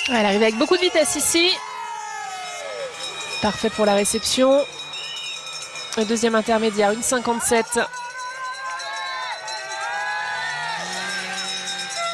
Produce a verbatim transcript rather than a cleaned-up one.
Elle arrive avec beaucoup de vitesse ici. Parfait pour la réception. Le deuxième intermédiaire, une cinquante-sept.